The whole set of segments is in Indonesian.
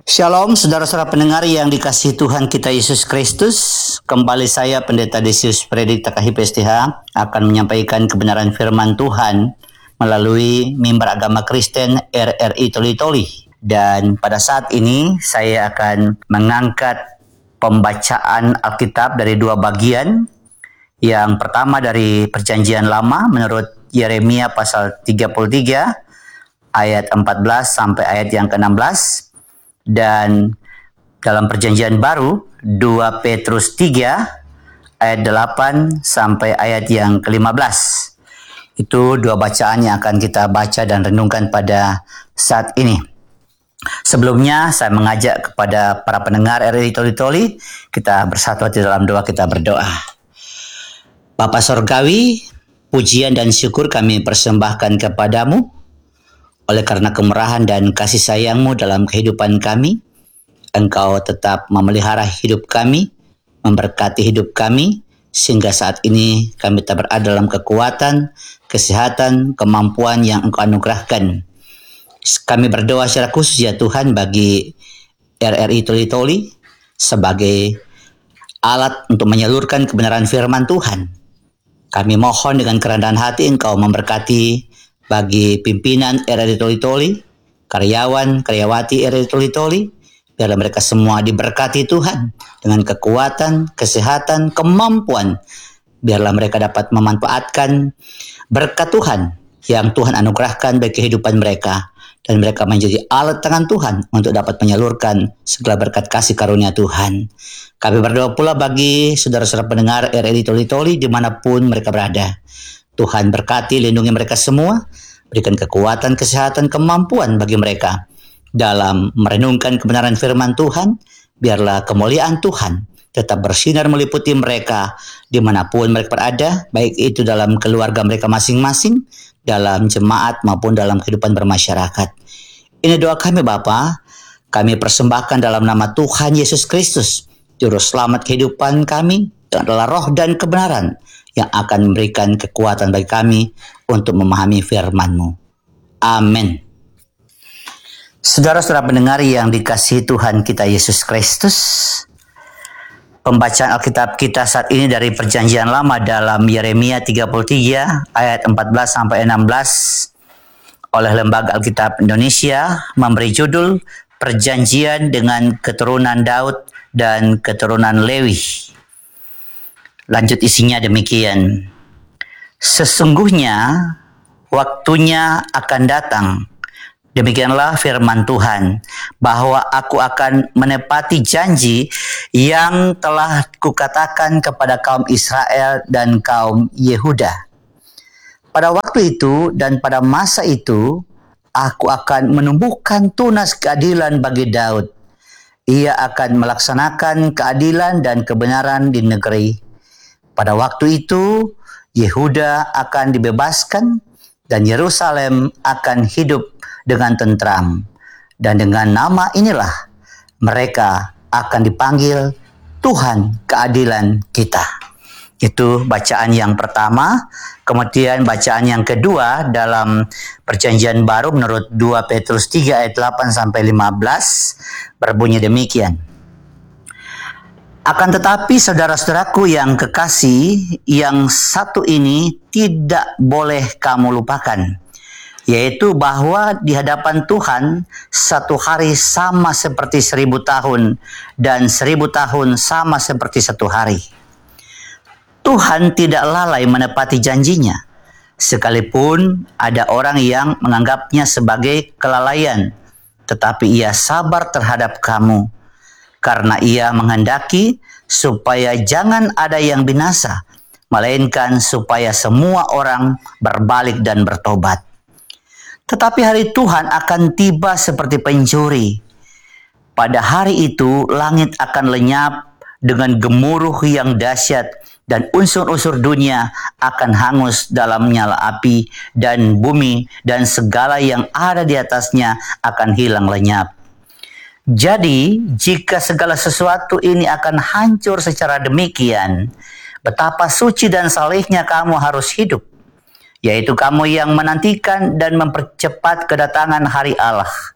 Shalom, saudara-saudara pendengar yang dikasihi Tuhan kita Yesus Kristus. Kembali saya Pendeta Desius Predik Takahip STH akan menyampaikan kebenaran firman Tuhan melalui mimbar agama Kristen RRI Toli-Toli. Dan pada saat ini saya akan mengangkat pembacaan Alkitab dari dua bagian. Yang pertama dari Perjanjian Lama menurut Yeremia pasal 33 ayat 14 sampai ayat yang ke-16. Dan dalam Perjanjian Baru 2 Petrus 3 ayat 8 sampai ayat yang ke-15. Itu dua bacaan yang akan kita baca dan renungkan pada saat ini. Sebelumnya saya mengajak kepada para pendengar RRI Toli-Toli, kita bersatu hati dalam doa, kita berdoa. Bapa Sorgawi, pujian dan syukur kami persembahkan kepadamu. Oleh karena kemurahan dan kasih sayang-Mu dalam kehidupan kami, Engkau tetap memelihara hidup kami, memberkati hidup kami, sehingga saat ini kami tetap berada dalam kekuatan, kesehatan, kemampuan yang Engkau anugerahkan. Kami berdoa secara khusus ya Tuhan bagi RRI Toli-Toli sebagai alat untuk menyalurkan kebenaran firman Tuhan. Kami mohon dengan kerendahan hati Engkau memberkati bagi pimpinan RRI Toli-Toli, karyawan, karyawati RRI Toli-Toli, biarlah mereka semua diberkati Tuhan dengan kekuatan, kesehatan, kemampuan. Biarlah mereka dapat memanfaatkan berkat Tuhan yang Tuhan anugerahkan bagi kehidupan mereka. Dan mereka menjadi alat tangan Tuhan untuk dapat menyalurkan segala berkat kasih karunia Tuhan. Kami berdoa pula bagi saudara-saudara pendengar RRI Toli-Toli dimanapun mereka berada. Tuhan berkati, lindungi mereka semua, berikan kekuatan, kesehatan, kemampuan bagi mereka dalam merenungkan kebenaran firman Tuhan. Biarlah kemuliaan Tuhan tetap bersinar meliputi mereka dimanapun mereka berada, baik itu dalam keluarga mereka masing-masing, dalam jemaat maupun dalam kehidupan bermasyarakat. Ini doa kami Bapa, kami persembahkan dalam nama Tuhan Yesus Kristus, Juru Selamat kehidupan kami, yang adalah roh dan kebenaran, yang akan memberikan kekuatan bagi kami untuk memahami firman-Mu. Amin. Saudara-saudara pendengar yang dikasihi Tuhan kita Yesus Kristus, pembacaan Alkitab kita saat ini dari Perjanjian Lama dalam Yeremia 33 ayat 14 sampai 16 oleh Lembaga Alkitab Indonesia memberi judul Perjanjian dengan Keturunan Daud dan Keturunan Lewi. Lanjut isinya demikian. Sesungguhnya waktunya akan datang, demikianlah firman Tuhan, bahwa aku akan menepati janji yang telah kukatakan kepada kaum Israel dan kaum Yehuda. Pada waktu itu dan pada masa itu, aku akan menumbuhkan tunas keadilan bagi Daud. Ia akan melaksanakan keadilan dan kebenaran di negeri. Pada waktu itu, Yehuda akan dibebaskan dan Yerusalem akan hidup dengan tentram. Dan dengan nama inilah mereka akan dipanggil Tuhan keadilan kita. Itu bacaan yang pertama. Kemudian bacaan yang kedua dalam Perjanjian Baru menurut 2 Petrus 3 ayat 8 sampai 15 berbunyi demikian. Akan tetapi saudara-saudaraku yang kekasih, yang satu ini tidak boleh kamu lupakan, yaitu bahwa di hadapan Tuhan satu hari sama seperti 1000 tahun dan 1000 tahun sama seperti satu hari. Tuhan tidak lalai menepati janjinya, sekalipun ada orang yang menganggapnya sebagai kelalaian, tetapi ia sabar terhadap kamu, karena ia menghendaki supaya jangan ada yang binasa, melainkan supaya semua orang berbalik dan bertobat. Tetapi hari Tuhan akan tiba seperti pencuri. Pada hari itu langit akan lenyap dengan gemuruh yang dahsyat, dan unsur-unsur dunia akan hangus dalam nyala api, dan bumi dan segala yang ada di atasnya akan hilang lenyap. Jadi, jika segala sesuatu ini akan hancur secara demikian, betapa suci dan salehnya kamu harus hidup, yaitu kamu yang menantikan dan mempercepat kedatangan hari Allah.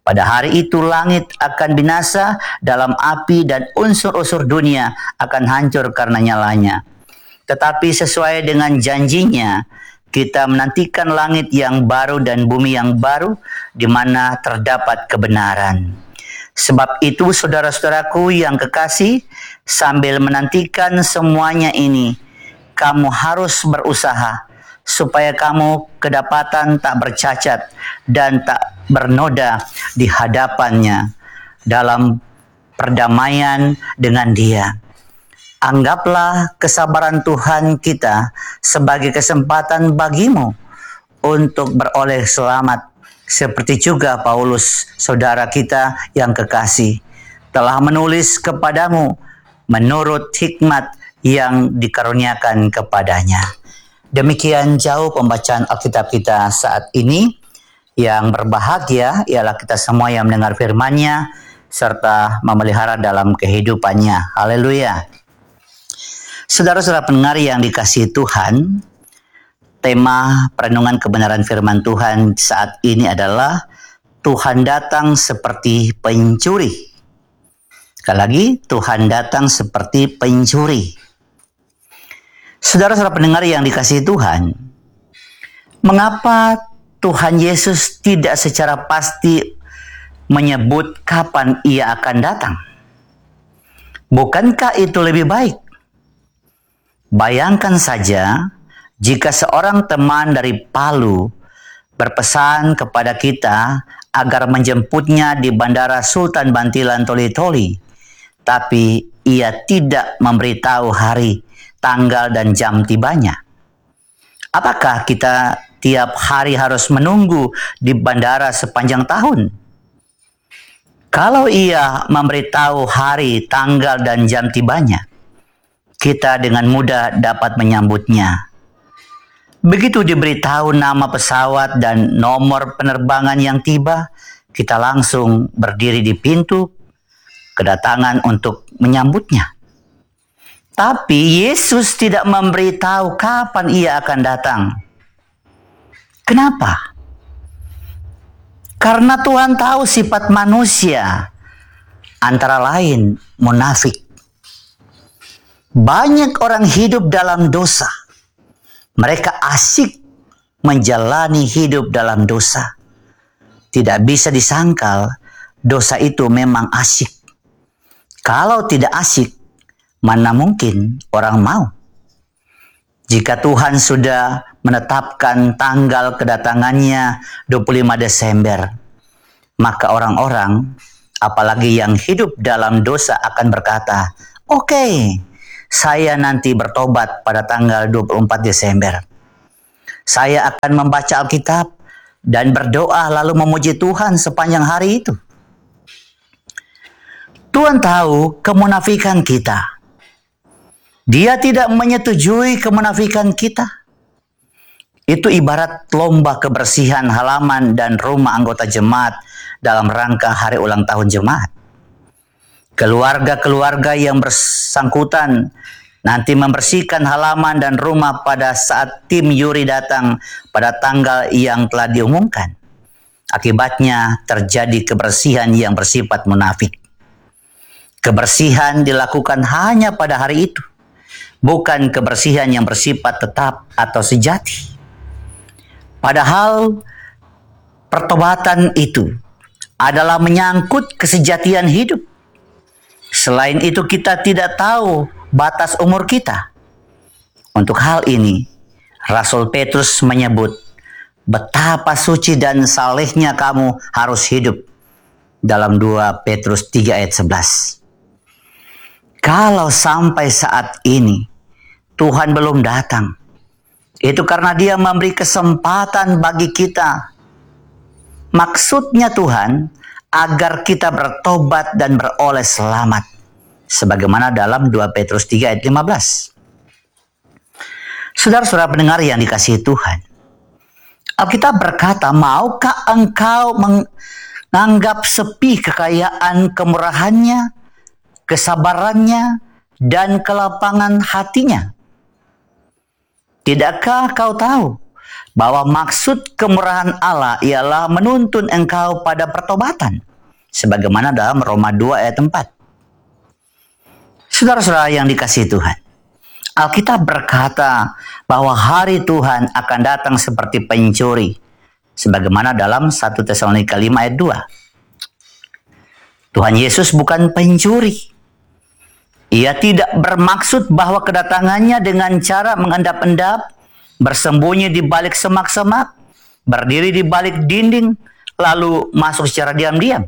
Pada hari itu langit akan binasa dalam api dan unsur-unsur dunia akan hancur karena nyalanya. Tetapi sesuai dengan janjinya, kita menantikan langit yang baru dan bumi yang baru di mana terdapat kebenaran. Sebab itu saudara-saudaraku yang kekasih, sambil menantikan semuanya ini, kamu harus berusaha supaya kamu kedapatan tak bercacat dan tak bernoda di hadapannya dalam perdamaian dengan Dia. Anggaplah kesabaran Tuhan kita sebagai kesempatan bagimu untuk beroleh selamat, seperti juga Paulus, saudara kita yang kekasih, telah menulis kepadamu menurut hikmat yang dikaruniakan kepadanya. Demikian jauh pembacaan Alkitab kita saat ini. Yang berbahagia ialah kita semua yang mendengar firman-Nya serta memelihara dalam kehidupannya. Haleluya. Saudara-saudara pendengar yang dikasihi Tuhan, tema perenungan kebenaran firman Tuhan saat ini adalah Tuhan datang seperti pencuri. Sekali lagi, Tuhan datang seperti pencuri. Saudara-saudara pendengar yang dikasihi Tuhan, mengapa Tuhan Yesus tidak secara pasti menyebut kapan Ia akan datang? Bukankah itu lebih baik? Bayangkan saja jika seorang teman dari Palu berpesan kepada kita agar menjemputnya di Bandara Sultan Bantilan Toli-Toli, tapi ia tidak memberitahu hari, tanggal, dan jam tibanya. Apakah kita tiap hari harus menunggu di bandara sepanjang tahun? Kalau ia memberitahu hari, tanggal, dan jam tibanya, kita dengan mudah dapat menyambutnya. Begitu diberitahu nama pesawat dan nomor penerbangan yang tiba, kita langsung berdiri di pintu kedatangan untuk menyambutnya. Tapi Yesus tidak memberitahu kapan Ia akan datang. Kenapa? Karena Tuhan tahu sifat manusia, antara lain munafik. Banyak orang hidup dalam dosa. Mereka asik menjalani hidup dalam dosa. Tidak bisa disangkal, dosa itu memang asik. Kalau tidak asik, mana mungkin orang mau? Jika Tuhan sudah menetapkan tanggal kedatangannya 25 Desember, maka orang-orang, apalagi yang hidup dalam dosa akan berkata, "Oke, saya nanti bertobat pada tanggal 24 Desember. Saya akan membaca Alkitab dan berdoa lalu memuji Tuhan sepanjang hari itu." Tuhan tahu kemunafikan kita. Dia tidak menyetujui kemunafikan kita. Itu ibarat lomba kebersihan halaman dan rumah anggota jemaat dalam rangka hari ulang tahun jemaat. Keluarga-keluarga yang bersangkutan nanti membersihkan halaman dan rumah pada saat tim Yuri datang pada tanggal yang telah diumumkan. Akibatnya terjadi kebersihan yang bersifat munafik. Kebersihan dilakukan hanya pada hari itu, bukan kebersihan yang bersifat tetap atau sejati. Padahal pertobatan itu adalah menyangkut kesejatian hidup. Selain itu kita tidak tahu batas umur kita. Untuk hal ini, Rasul Petrus menyebut betapa suci dan salehnya kamu harus hidup dalam 2 Petrus 3 ayat 11. Kalau sampai saat ini Tuhan belum datang, itu karena Dia memberi kesempatan bagi kita. Maksudnya Tuhan agar kita bertobat dan beroleh selamat, sebagaimana dalam 2 Petrus 3 ayat 15. Saudara-saudara pendengar yang dikasihi Tuhan, Alkitab berkata, maukah engkau menganggap sepi kekayaan kemurahannya, kesabarannya, dan kelapangan hatinya? Tidakkah kau tahu bahwa maksud kemurahan Allah ialah menuntun engkau pada pertobatan, sebagaimana dalam Roma 2 ayat 4. Saudara-saudara yang dikasihi Tuhan, Alkitab berkata bahwa hari Tuhan akan datang seperti pencuri, sebagaimana dalam 1 Tesalonika 5 ayat 2. Tuhan Yesus bukan pencuri. Ia tidak bermaksud bahwa kedatangannya dengan cara mengendap-endap, bersembunyi di balik semak-semak, berdiri di balik dinding, lalu masuk secara diam-diam.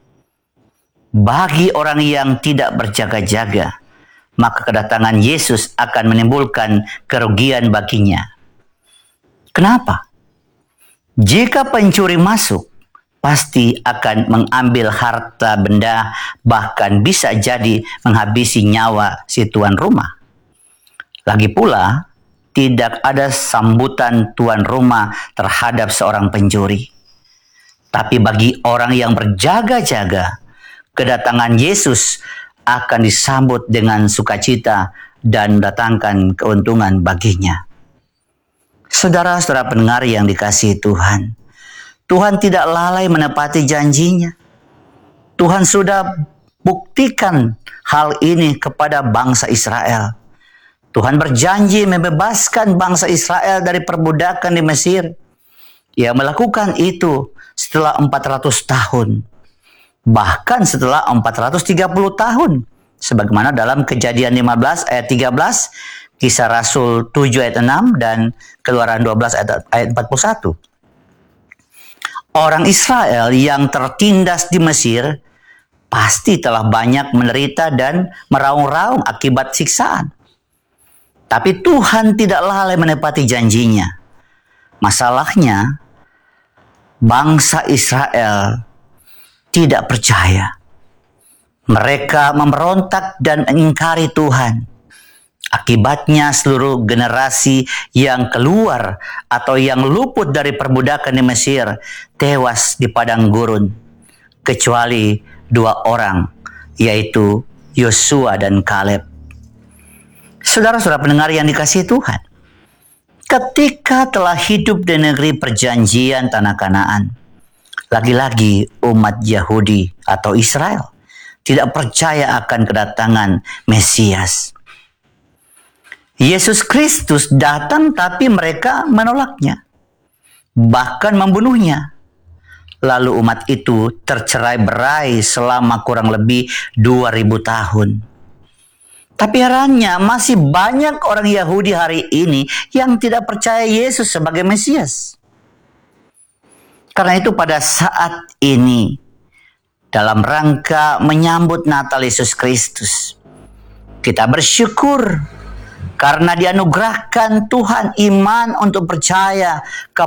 Bagi orang yang tidak berjaga-jaga, maka kedatangan Yesus akan menimbulkan kerugian baginya. Kenapa? Jika pencuri masuk, pasti akan mengambil harta benda, bahkan bisa jadi menghabisi nyawa si tuan rumah. Lagi pula, tidak ada sambutan tuan rumah terhadap seorang pencuri. Tapi bagi orang yang berjaga-jaga, kedatangan Yesus akan disambut dengan sukacita dan mendatangkan keuntungan baginya. Saudara-saudara pendengar yang dikasihi Tuhan, Tuhan tidak lalai menepati janjinya. Tuhan sudah buktikan hal ini kepada bangsa Israel. Tuhan berjanji membebaskan bangsa Israel dari perbudakan di Mesir. Ia melakukan itu setelah 400 tahun. Bahkan setelah 430 tahun. Sebagaimana dalam Kejadian 15 ayat 13, Kisah Rasul 7 ayat 6, dan Keluaran 12 ayat 41. Orang Israel yang tertindas di Mesir pasti telah banyak menderita dan meraung-raung akibat siksaan. Tapi Tuhan tidak lalai menepati janjinya. Masalahnya, bangsa Israel tidak percaya. Mereka memberontak dan mengingkari Tuhan. Akibatnya seluruh generasi yang keluar atau yang luput dari perbudakan di Mesir tewas di padang gurun, kecuali 2 orang, yaitu Yosua dan Kaleb. Saudara-saudara pendengar yang dikasihi Tuhan, ketika telah hidup di negeri perjanjian tanah Kanaan, lagi-lagi umat Yahudi atau Israel tidak percaya akan kedatangan Mesias. Yesus Kristus datang tapi mereka menolaknya, bahkan membunuhnya. Lalu umat itu tercerai-berai selama kurang lebih 2000 tahun. Tapi herannya masih banyak orang Yahudi hari ini yang tidak percaya Yesus sebagai Mesias. Karena itu pada saat ini, dalam rangka menyambut Natal Yesus Kristus, kita bersyukur karena dianugerahkan Tuhan iman untuk percaya